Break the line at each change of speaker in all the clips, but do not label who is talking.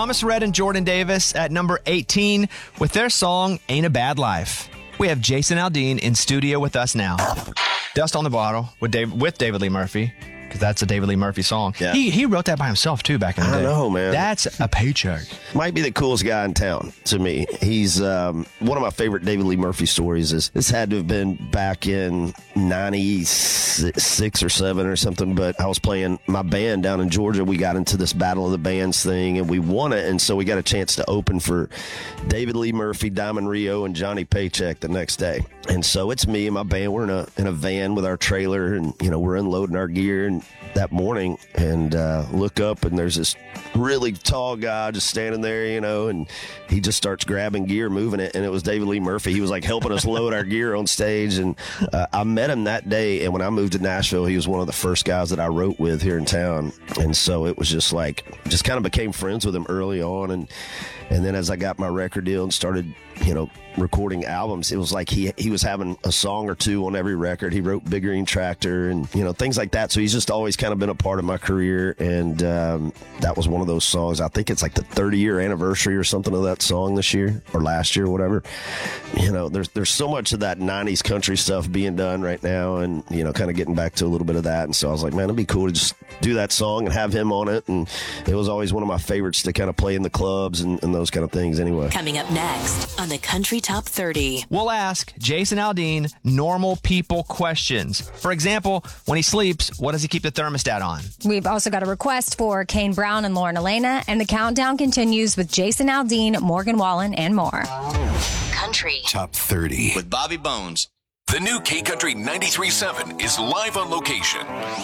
Thomas Rhett and Jordan Davis at number 18 with their song Ain't a Bad Life. We have Jason Aldean in studio with us now. Dust on the Bottle with David Lee Murphy, because that's a David Lee Murphy song.
Yeah.
He wrote that by himself, too, back in the day.
I know, man.
That's a paycheck.
Might be the coolest guy in town to me. He's one of my favorite David Lee Murphy stories. Is this had to have been back in 96 or 7 or something, but I was playing my band down in Georgia. We got into this Battle of the Bands thing, and we won it, and so we got a chance to open for David Lee Murphy, Diamond Rio, and Johnny Paycheck the next day. And so it's me and my band. We're in a van with our trailer, and we're unloading our gear. And that morning, and look up, and there's this really tall guy just standing there, and he just starts grabbing gear, moving it, and it was David Lee Murphy. He was like helping us load our gear on stage, and I met him that day. And when I moved to Nashville, he was one of the first guys that I wrote with here in town, and so it was just kind of became friends with him early on, and then as I got my record deal and started, recording albums, it was like he was having a song or two on every record. He wrote Big Green Tractor and things like that. So he's just always kind of been a part of my career, and that was one of those songs. I think it's like the 30-year anniversary or something of that song this year or last year, whatever. There's so much of that 90s country stuff being done right now, and kind of getting back to a little bit of that. And so I was like, man, it'd be cool to just do that song and have him on it. And it was always one of my favorites to kind of play in the clubs and those kind of things anyway.
Coming up next on the Country Top 30.
We'll ask Jason Aldean normal people questions. For example, when he sleeps, what does he keep the thermostat on?
We've also got a request for Kane Brown and Lauren Elena, and the countdown continues with Jason Aldean, Morgan Wallen, and more.
Country
Top 30
with Bobby Bones.
The new K-Country 93.7 is live on location.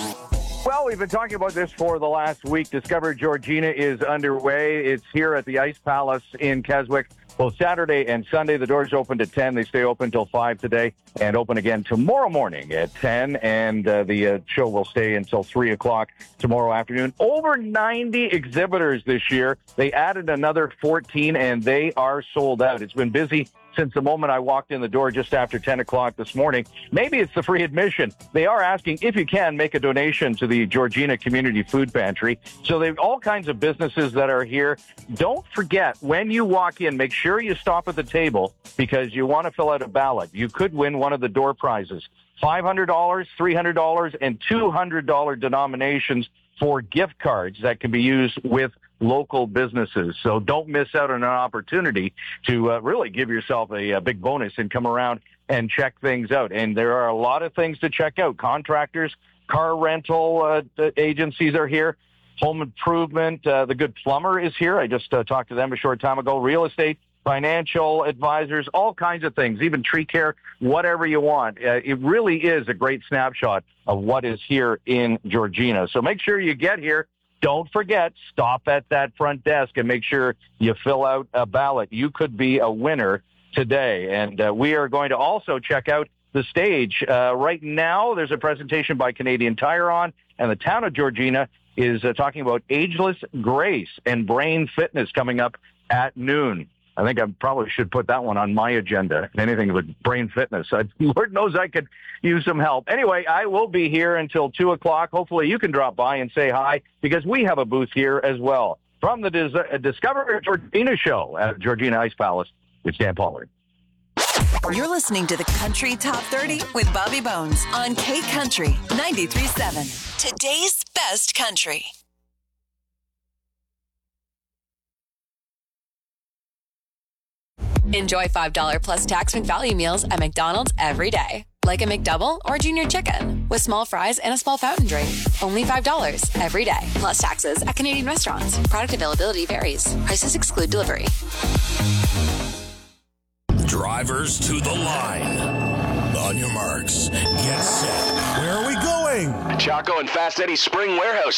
Well, we've been talking about this for the last week. Discover Georgina is underway. It's here at the Ice Palace in Keswick. Both Saturday and Sunday, the doors opened at 10. They stay open till 5 today and open again tomorrow morning at 10. And the show will stay until 3 o'clock tomorrow afternoon. Over 90 exhibitors this year. They added another 14, and they are sold out. It's been busy since the moment I walked in the door just after 10 o'clock this morning. Maybe it's the free admission. They are asking, if you can, make a donation to the Georgina Community Food Pantry. So they've all kinds of businesses that are here. Don't forget, when you walk in, make sure you stop at the table because you want to fill out a ballot. You could win one of the door prizes. $500, $300, and $200 denominations for gift cards that can be used with local businesses. So don't miss out on an opportunity to really give yourself a big bonus and come around and check things out. And there are a lot of things to check out. Contractors, car rental agencies are here. Home improvement, the Good Plumber is here. I just talked to them a short time ago. Real estate, financial advisors, all kinds of things, even tree care, whatever you want. It really is a great snapshot of what is here in Georgina. So make sure you get here. Don't forget, stop at that front desk and make sure you fill out a ballot. You could be a winner today. And we are going to also check out the stage. Right now, there's a presentation by Canadian Tire on, and the town of Georgina is talking about Ageless Grace and Brain Fitness coming up at noon. I think I probably should put that one on my agenda, anything with brain fitness. Lord knows I could use some help. Anyway, I will be here until 2 o'clock. Hopefully you can drop by and say hi because we have a booth here as well. From the Discover Georgina show at Georgina Ice Palace, it's Dan Pollard.
You're listening to the Country Top 30 with Bobby Bones on K Country 93.7. Today's best country. Enjoy $5 plus tax-free value meals at McDonald's every day. Like a McDouble or Junior Chicken with small fries and a small fountain drink. Only $5 every day. Plus taxes at Canadian restaurants. Product availability varies. Prices exclude delivery.
Drivers to the line. On your marks, get set. Where are we going?
Chaco and Fast Eddie's Spring Warehouse